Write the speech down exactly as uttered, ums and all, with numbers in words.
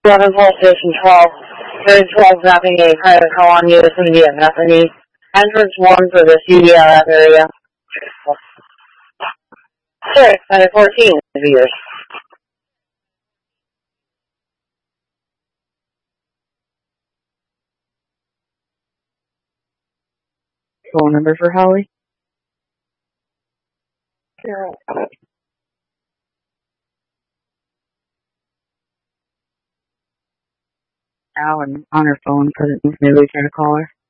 eleven Pulse Station twelve. Area twelve mapping a private call on you. This would be at Bethany. Entrance one for the C D L F area. Six, one fourteen is yours. Phone number for Holly? Zero. Alan on her phone, couldn't maybe we try to call her.